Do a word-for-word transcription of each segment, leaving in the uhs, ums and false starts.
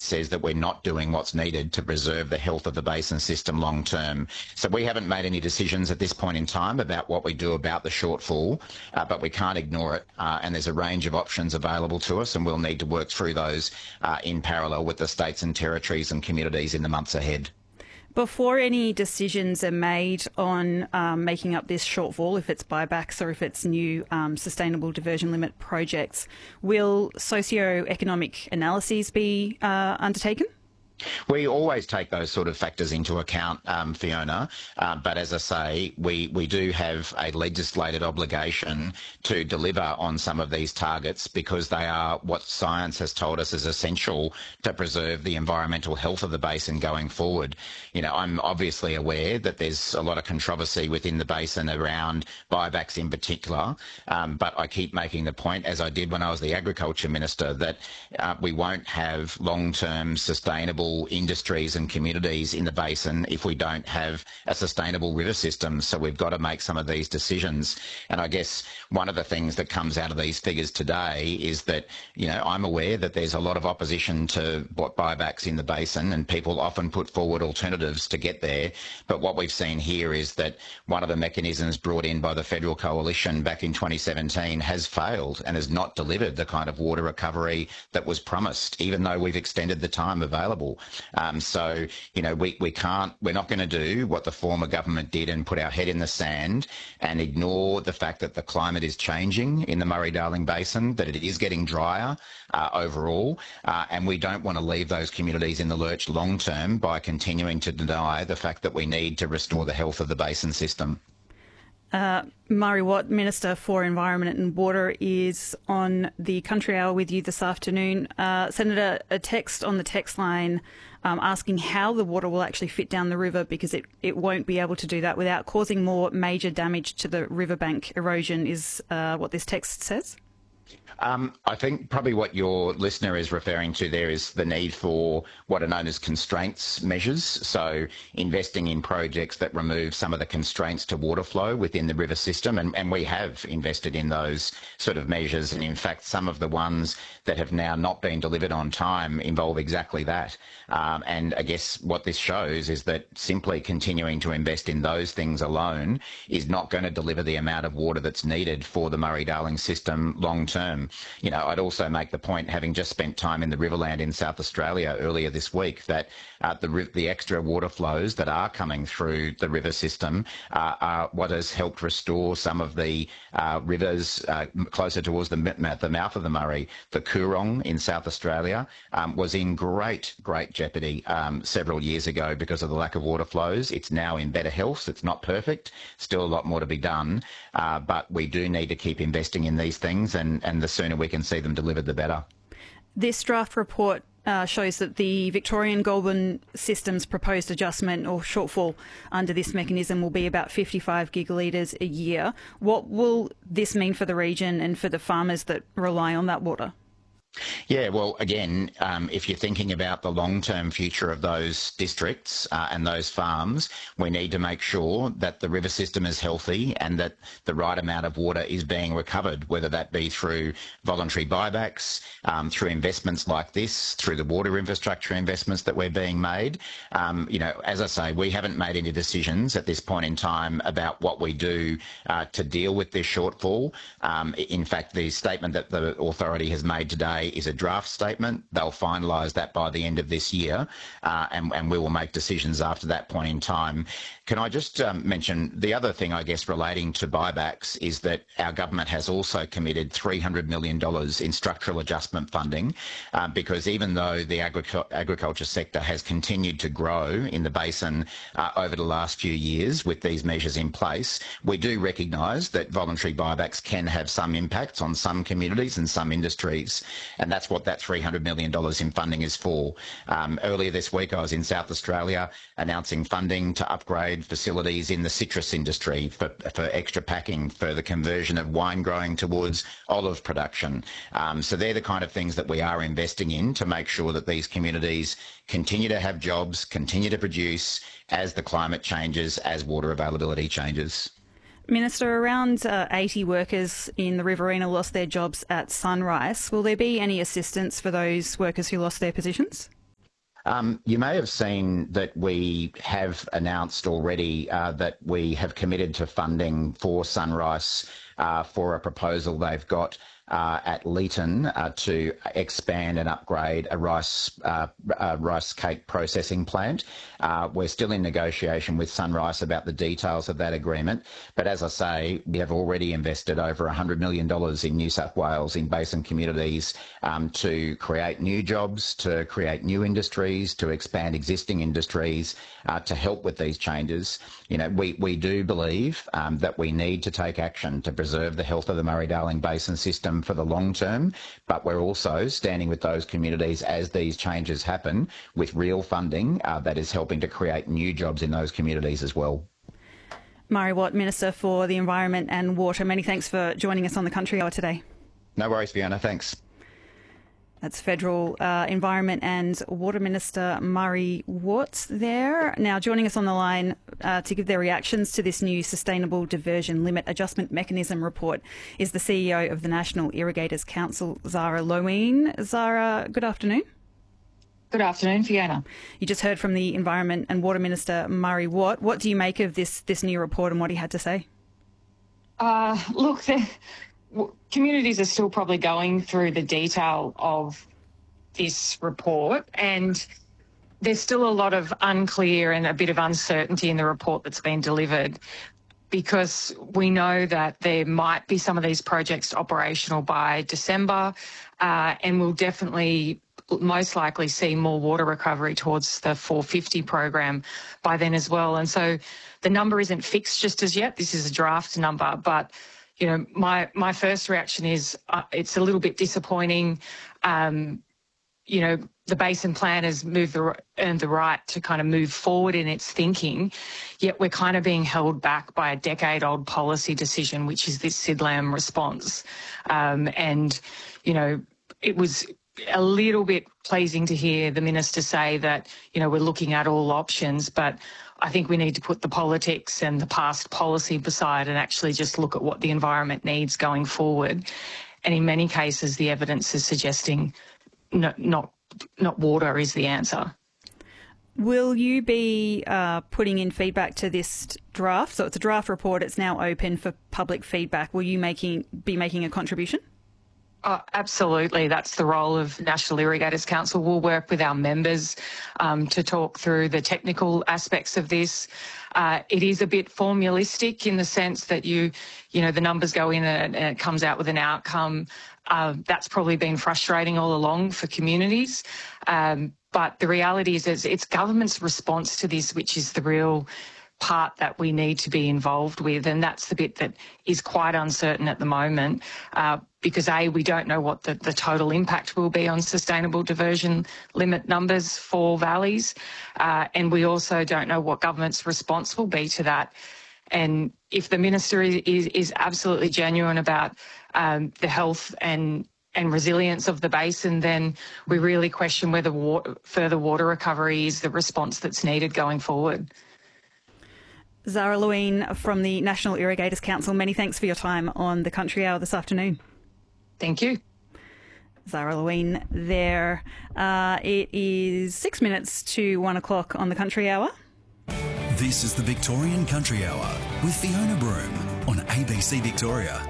says that we're not doing what's needed to preserve the health of the basin system long term. So we haven't made any decisions at this point in time about what we do about the shortfall, uh, but we can't ignore it. Uh, and there's a range of options available to us, and we'll need to work through those uh, in parallel with the states and territories and communities in the months ahead. Before any decisions are made on um, making up this shortfall, if it's buybacks or if it's new um, sustainable diversion limit projects, will socio-economic analyses be uh, undertaken? We always take those sort of factors into account, um, Fiona, uh, but as I say, we, we do have a legislated obligation to deliver on some of these targets because they are what science has told us is essential to preserve the environmental health of the basin going forward. You know, I'm obviously aware that there's a lot of controversy within the basin around buybacks in particular, um, but I keep making the point, as I did when I was the Agriculture Minister, that uh, we won't have long-term sustainable industries and communities in the basin if we don't have a sustainable river system. So we've got to make some of these decisions. And I guess one of the things that comes out of these figures today is that, you know, I'm aware that there's a lot of opposition to what buybacks in the basin, and people often put forward alternatives to get there. But what we've seen here is that one of the mechanisms brought in by the federal coalition back in twenty seventeen has failed and has not delivered the kind of water recovery that was promised, even though we've extended the time available. Um, so, you know, we, we can't, we're not going to do what the former government did and put our head in the sand and ignore the fact that the climate is changing in the Murray-Darling Basin, that it is getting drier uh, overall, uh, and we don't want to leave those communities in the lurch long term by continuing to deny the fact that we need to restore the health of the basin system. Uh, Murray Watt, Minister for Environment and Water, is on the Country Hour with you this afternoon. Uh, Senator, a text on the text line um, asking how the water will actually fit down the river, because it, it won't be able to do that without causing more major damage to the riverbank erosion, is uh, what this text says. Um, I think probably what your listener is referring to there is the need for what are known as constraints measures. So investing in projects that remove some of the constraints to water flow within the river system. And, and we have invested in those sort of measures. And in fact, some of the ones that have now not been delivered on time involve exactly that. Um, and I guess what this shows is that simply continuing to invest in those things alone is not going to deliver the amount of water that's needed for the Murray-Darling system long term. You know, I'd also make the point, having just spent time in the Riverland in South Australia earlier this week, that uh, the, the extra water flows that are coming through the river system uh, are what has helped restore some of the uh, rivers uh, closer towards the, the mouth of the Murray. The Coorong in South Australia um, was in great, great jeopardy um, several years ago because of the lack of water flows. It's now in better health. It's not perfect. Still a lot more to be done, uh, but we do need to keep investing in these things, and, and the sooner we can see them delivered, the better. This draft report uh, shows that the Victorian Goulburn system's proposed adjustment or shortfall under this mechanism will be about fifty-five gigalitres a year. What will this mean for the region and for the farmers that rely on that water? Yeah, well, again, um, if you're thinking about the long-term future of those districts uh, and those farms, we need to make sure that the river system is healthy and that the right amount of water is being recovered, whether that be through voluntary buybacks, um, through investments like this, through the water infrastructure investments that we're being made. Um, you know, as I say, we haven't made any decisions at this point in time about what we do uh, to deal with this shortfall. Um, in fact, the statement that the authority has made today is a draft statement. They'll finalise that by the end of this year, uh, and, and we will make decisions after that point in time. Can I just um, mention the other thing, I guess, relating to buybacks is that our government has also committed three hundred million dollars in structural adjustment funding, uh, because even though the agric agriculture sector has continued to grow in the basin uh, over the last few years with these measures in place, we do recognise that voluntary buybacks can have some impacts on some communities and some industries. And that's what that three hundred million dollars in funding is for. Um, earlier this week, I was in South Australia announcing funding to upgrade facilities in the citrus industry for, for extra packing, for the conversion of wine growing towards olive production. Um, so they're the kind of things that we are investing in to make sure that these communities continue to have jobs, continue to produce as the climate changes, as water availability changes. Minister, around uh, eighty workers in the Riverina lost their jobs at Sunrise. Will there be any assistance for those workers who lost their positions? Um, you may have seen that we have announced already uh, that we have committed to funding for Sunrise uh, for a proposal they've got uh, at Leeton uh, to expand and upgrade a rice uh, uh, rice cake processing plant. Uh, we're still in negotiation with Sunrise about the details of that agreement, but as I say, we have already invested over one hundred million dollars in New South Wales in basin communities um, to create new jobs, to create new industries, to expand existing industries, uh, to help with these changes. You know, we, we do believe um, that we need to take action to preserve the health of the Murray-Darling Basin system for the long term, but we're also standing with those communities as these changes happen with real funding uh, that is helping to create new jobs in those communities as well. Murray Watt, Minister for the Environment and Water, many thanks for joining us on the Country Hour today. No worries, Fiona. Thanks. That's Federal uh, Environment and Water Minister Murray Watt there. Now joining us on the line uh, to give their reactions to this new Sustainable Diversion Limit Adjustment Mechanism report is the C E O of the National Irrigators Council, Zara Loween. Zara, good afternoon. Good afternoon, Fiona. You just heard from the Environment and Water Minister Murray Watt. What do you make of this, this new report and what he had to say? Uh, look, the communities are still probably going through the detail of this report, and there's still a lot of unclear and a bit of uncertainty in the report that's been delivered, because we know that there might be some of these projects operational by December, uh, and we'll definitely most likely see more water recovery towards the four fifty program by then as well. And so the number isn't fixed just as yet. This is a draft number, but you know, my my first reaction is uh, it's a little bit disappointing. Um, you know, the Basin Plan has moved the, earned the right to kind of move forward in its thinking, yet we're kind of being held back by a decade-old policy decision, which is this SIDLAM response. Um, and, you know, it was a little bit pleasing to hear the minister say that, you know, we're looking at all options, but I think we need to put the politics and the past policy beside and actually just look at what the environment needs going forward. And in many cases, the evidence is suggesting no, not not water is the answer. Will you be uh, putting in feedback to this draft? So it's a draft report. It's now open for public feedback. Will you making be making a contribution? Oh, absolutely. That's the role of National Irrigators Council. We'll work with our members um, to talk through the technical aspects of this. Uh, it is a bit formulistic in the sense that you, you know, the numbers go in and, and it comes out with an outcome. Uh, that's probably been frustrating all along for communities. Um, but the reality is, is it's government's response to this, which is the real part that we need to be involved with, and that's the bit that is quite uncertain at the moment, uh, because A, we don't know what the, the total impact will be on sustainable diversion limit numbers for valleys, uh, and we also don't know what government's response will be to that. And if the minister is, is, is absolutely genuine about um, the health and and resilience of the basin, then we really question whether water, further water recovery is the response that's needed going forward. Zara Loween from the National Irrigators Council, many thanks for your time on the Country Hour this afternoon. Thank you. Zara Loween there. Uh, it is six minutes to one o'clock on the Country Hour. This is the Victorian Country Hour with Fiona Broome on A B C Victoria.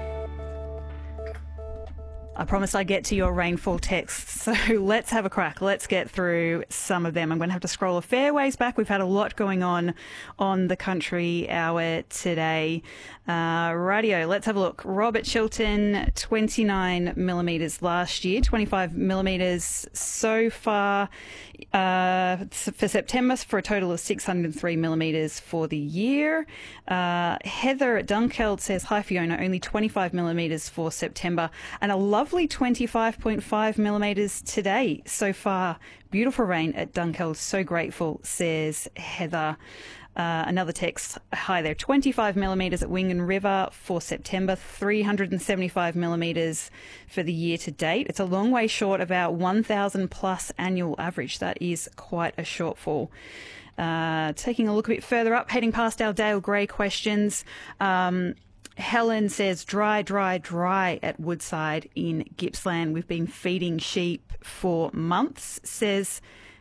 I promised I'd get to your rainfall texts, so let's have a crack. Let's get through some of them. I'm going to have to scroll a fair ways back. We've had a lot going on on the Country Hour today. Uh, radio, let's have a look. Robert Chilton, twenty-nine millimetres last year, twenty-five millimetres so far uh, for September, for a total of six hundred three millimetres for the year. Uh, Heather at Dunkeld says, hi Fiona, only twenty-five millimetres for September and a lovely twenty-five point five millimetres today so far. Beautiful rain at Dunkeld, so grateful, says Heather. Uh, another text, hi there, twenty-five millimetres at Wingan River for September, three hundred seventy-five millimetres for the year to date. It's a long way short of our one thousand plus annual average. That is quite a shortfall. Uh, taking a look a bit further up, heading past our Dale Gray questions. Um, Helen says, dry, dry, dry at Woodside in Gippsland. We've been feeding sheep for months, says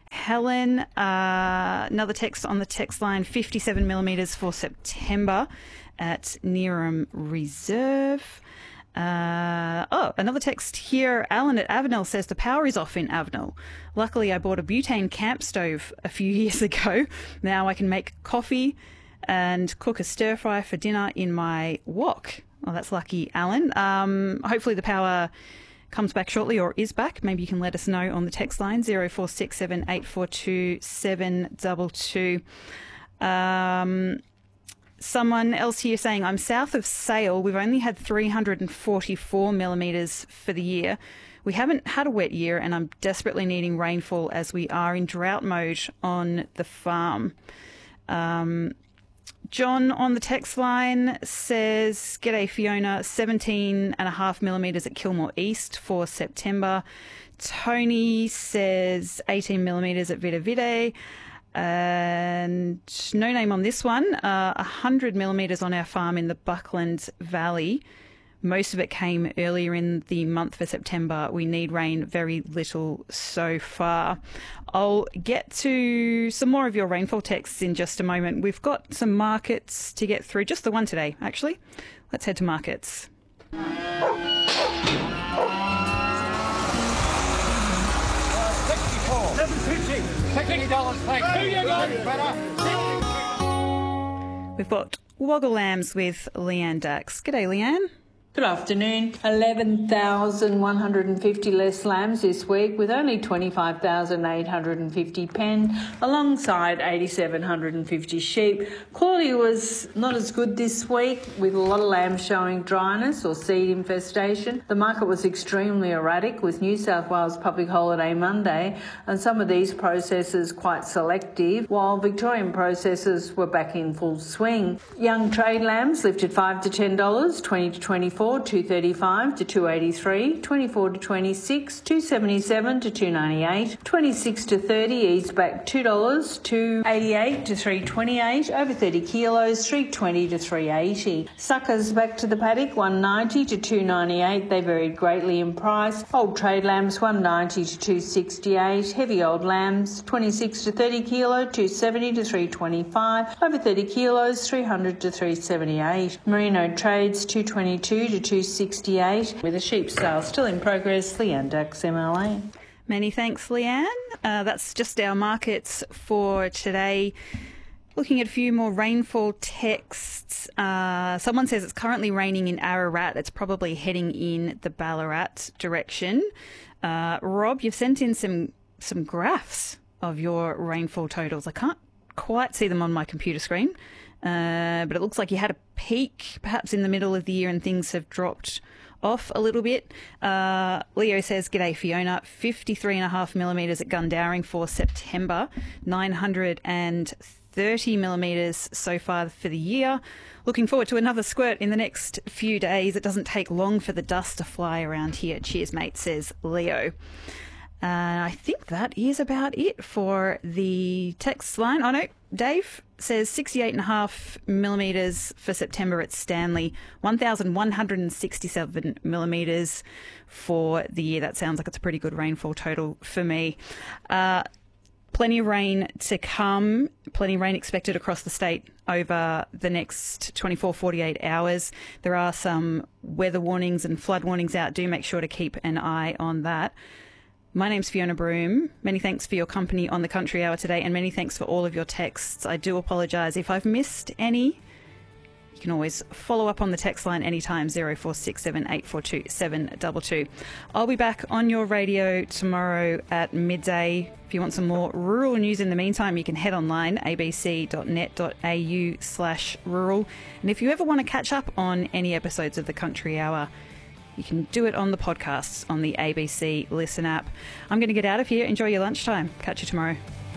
Helen, uh, another text on the text line, fifty-seven millimetres for September at Neerim Reserve. Uh, oh, another text here. Alan at Avenel says the power is off in Avenel. Luckily, I bought a butane camp stove a few years ago. Now I can make coffee and cook a stir fry for dinner in my wok. Well, that's lucky, Alan. Um, hopefully the power comes back shortly or is back. Maybe you can let us know on the text line, zero four six seven eight four two seven two two. Um... Someone else here saying, I'm south of Sale. We've only had three hundred forty-four millimetres for the year. We haven't had a wet year and I'm desperately needing rainfall as we are in drought mode on the farm. Um, John on the text line says, G'day Fiona, seventeen and a half millimetres at Kilmore East for September. Tony says eighteen millimetres at Vita Vitae. And no name on this one, uh, one hundred millimetres on our farm in the Buckland Valley. Most of it came earlier in the month for September. We need rain, very little so far. I'll get to some more of your rainfall texts in just a moment. We've got some markets to get through, just the one today, actually. Let's head to markets. sixty dollars plate. Two you go, better. We've got Wagga Lambs with Leanne Dax. G'day, Leanne. Good afternoon. eleven thousand one hundred fifty less lambs this week, with only twenty-five thousand eight hundred fifty penned, alongside eight thousand seven hundred fifty sheep. Quality was not as good this week, with a lot of lambs showing dryness or seed infestation. The market was extremely erratic, with New South Wales Public Holiday Monday and some of these processors quite selective, while Victorian processors were back in full swing. Young trade lambs lifted five to ten dollars, twenty to twenty-four, two thirty-five to two eighty-three, twenty-four to twenty-six, two seventy-seven to two ninety-eight, twenty-six to thirty eased back two dollars, two eighty-eight to three twenty-eight, over thirty kilos, three twenty to three eighty. Suckers back to the paddock, one ninety to two ninety-eight. They varied greatly in price. Old trade lambs, one ninety to two sixty-eight. Heavy old lambs, twenty-six to thirty kilo, two seventy to three twenty-five. Over thirty kilos, three hundred to three seventy-eight. Merino trades, two twenty-two to two sixty-eight, with a sheep sale still in progress. Leanne Dax, M L A. Many thanks, Leanne. Uh, that's just our markets for today. Looking at a few more rainfall texts. Uh, someone says it's currently raining in Ararat. It's probably heading in the Ballarat direction. Uh, Rob, you've sent in some some graphs of your rainfall totals. I can't quite see them on my computer screen. Uh, but it looks like you had a peak perhaps in the middle of the year and things have dropped off a little bit. Uh, Leo says, G'day Fiona, fifty-three and a half millimetres at Gundowring for September, nine hundred thirty millimetres so far for the year. Looking forward to another squirt in the next few days. It doesn't take long for the dust to fly around here. Cheers, mate, says Leo. Uh, I think that is about it for the text line. Oh, no, Dave says sixty-eight and a half millimetres for September at Stanley, one thousand one hundred sixty-seven millimetres for the year. That sounds like it's a pretty good rainfall total for me. Uh, plenty of rain to come, plenty of rain expected across the state over the next twenty-four, forty-eight hours. There are some weather warnings and flood warnings out. Do make sure to keep an eye on that. My name's Fiona Broome. Many thanks for your company on the Country Hour today, and many thanks for all of your texts. I do apologise if I've missed any. You can always follow up on the text line anytime, zero four six seven eight four two seven two two. I'll be back on your radio tomorrow at midday. If you want some more rural news in the meantime, you can head online, abc.net.au slash rural. And if you ever want to catch up on any episodes of the Country Hour, you can do it on the podcasts on the A B C Listen app. I'm going to get out of here. Enjoy your lunchtime. Catch you tomorrow.